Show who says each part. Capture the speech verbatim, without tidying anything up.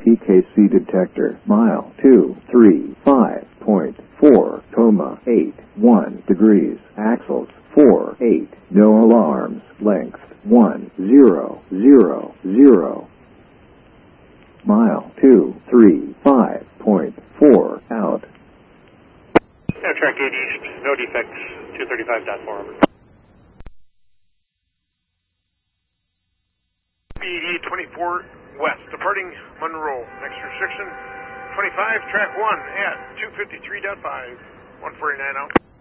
Speaker 1: P K C detector, mile two three five point four, coma eight one degrees, axles four eight, no alarms, length one zero zero zero. Mile two three five point four, out.
Speaker 2: Yeah, track eight east, no defects, two thirty-five dot four.
Speaker 3: B E twenty-four west, departing Monroe. Next restriction, twenty-five, track one at two fifty-three point five, one forty-nine out.